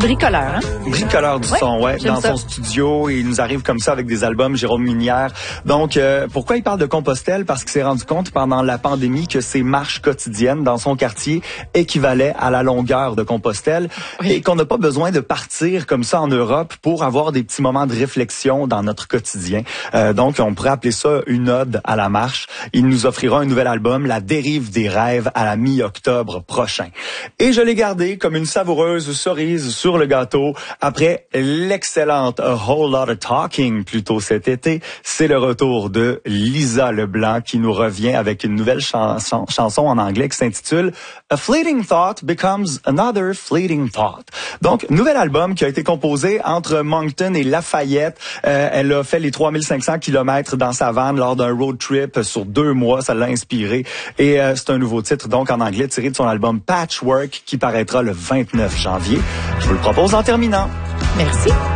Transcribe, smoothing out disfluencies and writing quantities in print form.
bricoleur, hein? Bricoleur du son, ouais, dans son studio. Et il nous arrive comme ça avec des albums, Jérôme Minière. Donc, pourquoi il parle de Compostelle? Parce qu'il s'est rendu compte pendant la pandémie que ses marches quotidiennes dans son quartier équivalaient à la longueur de Compostelle et qu'on n'a pas besoin de partir comme ça en Europe pour avoir des petits moments de réflexion dans notre quotidien. Donc, on pourrait appeler ça une ode à la marche. Il nous offrira un nouvel album, La dérive des rêves, à la mi-octobre prochain. Et je l'ai gardé comme une savoureuse cerise sur le gâteau après l'excellente A Whole Lot of Talking plus tôt cet été. C'est le retour de Lisa Leblanc qui nous revient avec une nouvelle chanson en anglais qui s'intitule A Fleeting Thought Becomes Another Fleeting Thought. Donc, nouvel album qui a été composé entre Moncton et Lafayette. Elle a fait les 3500 kilomètres dans sa van lors d'un road trip sur 2 mois. Ça l'a inspiré. Et c'est un nouveau titre, donc en anglais, tiré de son album Patchwork qui paraîtra le 29 janvier. Je vous le propose en terminant. Merci.